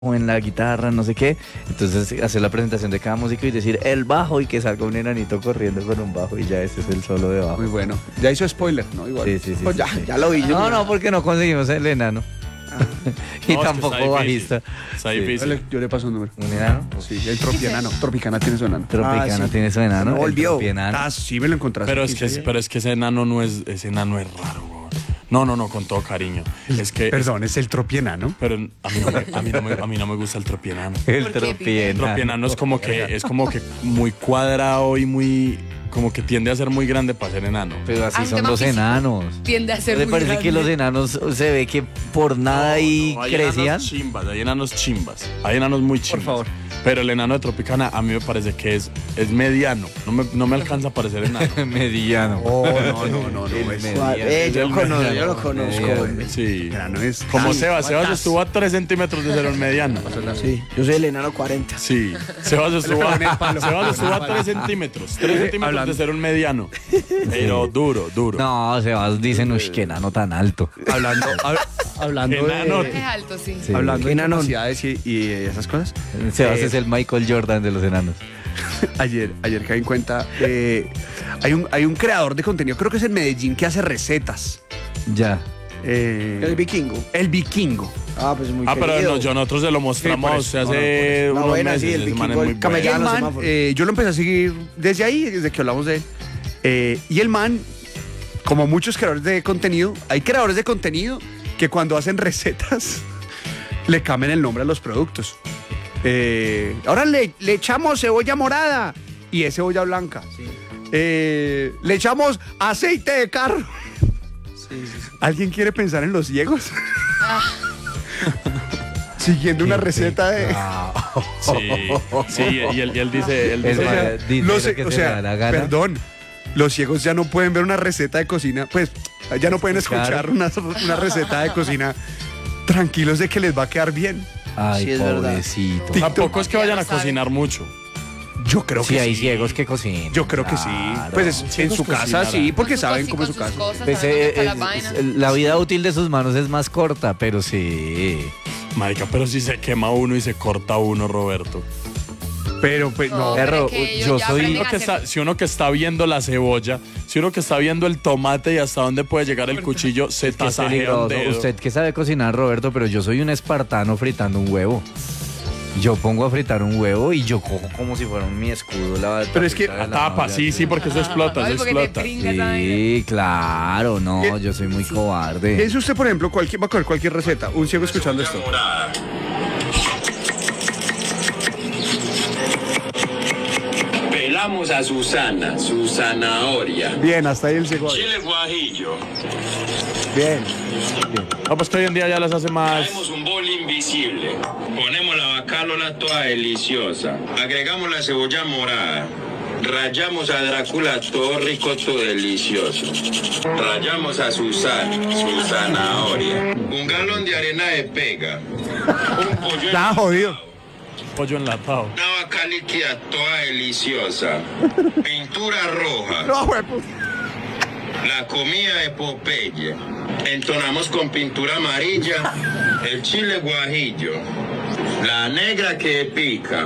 o en la guitarra, no sé qué. Entonces hacer la presentación de cada músico y decir el bajo y que salga un enanito corriendo con un bajo y ya ese es el solo de bajo. Muy bueno. Ya hizo spoiler, ¿no? Igual. Sí. Pues Sí. ya lo vi yo. No, porque no conseguimos el enano. Y No, tampoco es que bajista. Está Sí. difícil. Yo le paso un número. ¿Un enano? Sí, el tropienano. Tropicana tiene su enano. Tropicana sí. tiene su enano. No volvió. El tropienano. Ah, sí me lo encontraste. Pero es que ese enano no es raro, güey. No, con todo cariño. Es que Perdón, es el tropienano. pero a mí no me gusta el tropienano. El ¿Por qué, tropienano. El tropienano es como que muy cuadrado y muy como que tiende a ser muy grande para ser enano. Pero así Ah, un son tema los físico. enanos. Tiende a ser ¿No te muy parece grande. que los enanos se ve que por nada ahí No, hay crecían? enanos chimbas, hay enanos chimbas. Hay enanos muy chimbas. favor. Pero el enano de Tropicana a mí me parece que es mediano. No me alcanza a parecer enano. Mediano. Oh, no. Es Yo lo conozco, mediano. yo lo conozco. Sí. enano es. Como Sebas estuvo a 3 centímetros de ser un mediano. Sí, yo soy el enano 40. Sí, Sebas estuvo Le ponen el palo. a 3 centímetros. 3 centímetros Hablando. de ser un mediano. Pero duro. No, Sebas dicen, uy, qué enano tan alto. Hablando Enano. Es alto, sí. Sí. Hablando de Enano. capacidades y esas cosas. Sebas es el Michael Jordan de los enanos. Ayer caí en cuenta. Hay un creador de contenido, creo que es en Medellín, que hace recetas. Ya. El vikingo. El Vikingo. Ah, pues muy Pero querido. nosotros se lo Sí, por mostramos eso. hace No, unos buena, meses. sí, el ese man es Vikingo, muy el bueno. camellano. El man, semáforo. yo lo empecé a seguir desde ahí, desde que hablamos de él. Y el man, como muchos creadores de contenido, hay creadores de contenido que cuando hacen recetas le cambian el nombre a los productos. Ahora le echamos cebolla morada y es cebolla blanca. Le echamos aceite de carro. ¿Alguien quiere pensar en los ciegos? Siguiendo una receta de... Sí, y él dice, El man dice Los- lo que se le da la gana. perdón, los ciegos ya no pueden ver una receta de cocina, pues ya no pueden escuchar una receta de cocina tranquilos de que les va a quedar bien. Ay, Sí, es verdad. pobrecito. Tampoco es que vayan a Ya lo saben. cocinar mucho. Yo creo Sí, que hay sí. ciegos que cocinan. Yo creo que sí. Claro. Pues en su casa sí, porque Con sus saben cosas, cómo es su con sus casa. cosas, Pues, saben dónde está la vaina. la vida útil de sus manos es más corta, pero sí. Marica, pero si se quema uno y se corta uno, Roberto. Pero pues no. Perro, pero es que ellos yo ya soy- aprenden a hacer- Si uno que está viendo la cebolla, si uno que está viendo el tomate y hasta dónde puede llegar el cuchillo, se Que es tasajea un peligroso. dedo. Usted que sabe cocinar, Roberto, pero yo soy un espartano fritando un huevo. Yo pongo a fritar un huevo y yo cojo como si fuera mi escudo. Pero es que tapita de La tapa, olla. sí, porque eso explota, Ay, eso porque te explota. trinca esa vaina. Sí, claro, no, yo soy muy cobarde. Piense usted, por ejemplo, va a coger cualquier receta. Un ciego escuchando esto. Pelamos a Susana, su zanahoria. Bien, hasta ahí el ciego. Chile guajillo. Bien. No, pues que hoy en día ya las hace más. Traemos un bol invisible. Ponemos la bacalola toda deliciosa. Agregamos la cebolla morada. Rayamos a Drácula todo rico, todo delicioso. Rayamos a Susana, su zanahoria. Un galón de arena de pega. Un pollo Está jodido. Pollo enlatado. Una vaca líquida toda deliciosa. Pintura roja. No, huevo. La comida de Popeye. Entonamos con pintura amarilla el chile guajillo. La negra que pica.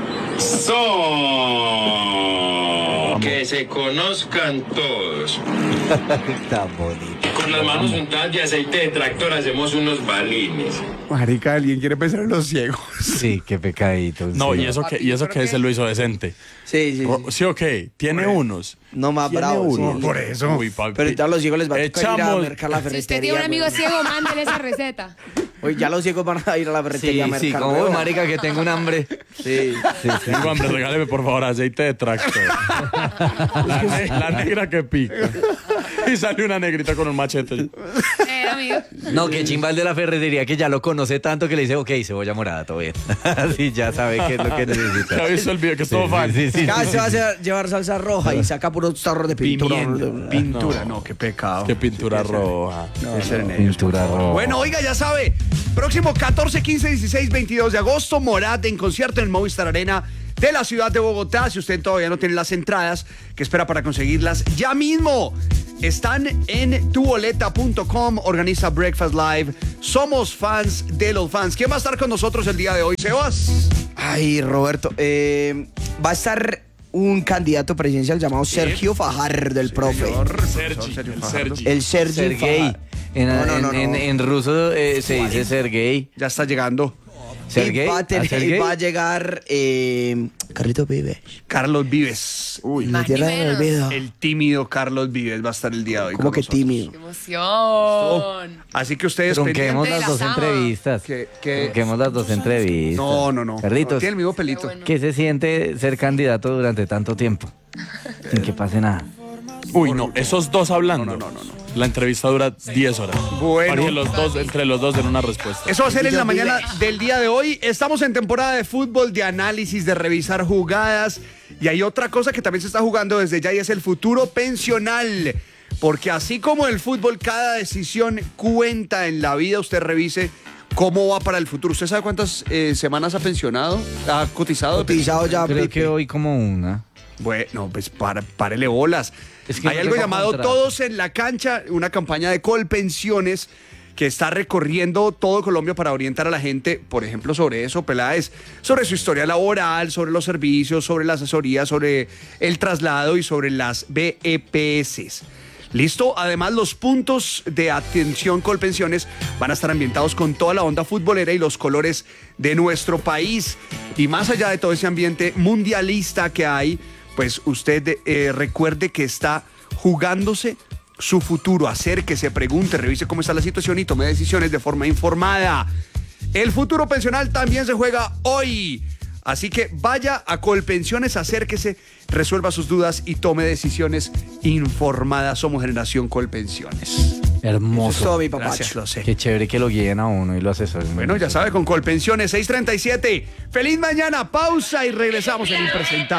Que se conozcan todos. Tan bonito. Con las manos untadas de aceite de tractor hacemos unos balines. Marica, alguien quiere pensar en los ciegos. Sí, qué pecadito. No, sí. y eso que se lo hizo decente. Sí, sí. Sí, ok, tiene unos. No más Tiene bravo. uno. Sí. Por eso. Uy, papi. Pero ya a los ciegos les va a tocar ir a Echamos- mercar la Si ferretería. usted tiene un amigo güey. ciego, mándele esa receta. Oye, ya los ciegos van a ir a la Sí, ferretería a sí, mercar. como huevo. marica que tengo un hambre. Sí. Tengo hambre, regáleme por favor aceite de tractor. La negra que pica. Y sale una negrita con un machete. Amigo. No, que chimba el de la ferretería que ya lo conoce tanto que le dice, ok, cebolla morada, todo bien. Así ya sabe qué es lo que necesita. ¿Ya ha visto el video que es todo fan? Sí, sí, sí, Cada sí, se va a sí. llevar salsa roja y saca puros tarros de pintura. Pintura, no, qué pecado. Qué pintura roja. Ese era en ellos. Pintura roja. Bueno, oiga, ya sabe, próximo 14, 15, 16, 22 de agosto, Morat en concierto en el Movistar Arena de la ciudad de Bogotá. Si usted todavía no tiene las entradas, ¿qué espera para conseguirlas ya mismo? están en tuboleta.com, organiza Breakfast Live. Somos fans de los fans. ¿Quién va a estar con nosotros el día de hoy, Sebas? Ay, Roberto, va a estar un candidato presidencial llamado Sergio Fajardo, el profe. El Sergi Sergey. Fajardo. En ruso se dice Sergey. Ya está llegando. Sergey. Y va a, tener- Sergey. va a llegar Carlitos Vives. Carlos Vives. Uy, Mi Más tierra ni del menos. olvido. el tímido Carlos Vives va a estar el día de hoy. Como con que nosotros. tímido. ¡Qué emoción! Así que ustedes Trunquemos las dos Enlazamos. entrevistas. Que- Trunquemos las dos entrevistas. No. Carlitos, Tiene el mismo pelito. Qué bueno. ¿qué se siente ser candidato durante tanto tiempo? Sin que pase nada. Uy, no, esos dos hablando. No. La entrevista dura 10 horas. Bueno. Para que entre los dos den una respuesta. Eso va a ser en la mañana del día de hoy. Estamos en temporada de fútbol, de análisis, de revisar jugadas. Y hay otra cosa que también se está jugando desde ya y es el futuro pensional. Porque así como el fútbol, cada decisión cuenta en la vida. Usted revise cómo va para el futuro. ¿Usted sabe cuántas semanas ha pensionado? ¿Ha cotizado? Cotizado ya, Creo Pipe. que hoy como una. Bueno, pues párele bolas. Es que Hay no algo tengo llamado contrato. Todos en la Cancha, una campaña de Colpensiones que está recorriendo todo Colombia para orientar a la gente, por ejemplo, sobre eso, Peláez, sobre su historia laboral, sobre los servicios, sobre la asesoría, sobre el traslado y sobre las BEPS. ¿Listo? Además, los puntos de atención Colpensiones van a estar ambientados con toda la onda futbolera y los colores de nuestro país. Y más allá de todo ese ambiente mundialista que hay, pues usted recuerde que está jugándose su futuro. Acérquese, pregunte, revise cómo está la situación y tome decisiones de forma informada. El futuro pensional también se juega hoy. Así que vaya a Colpensiones, acérquese, resuelva sus dudas y tome decisiones informadas. Somos Generación Colpensiones. Eso es todo, Hermoso. mi papacho. Gracias, lo sé. Qué chévere que lo guíen a uno y lo asesoren. Bueno, ya sabe, con Colpensiones 637. ¡Feliz mañana! Pausa y regresamos en Impresentable.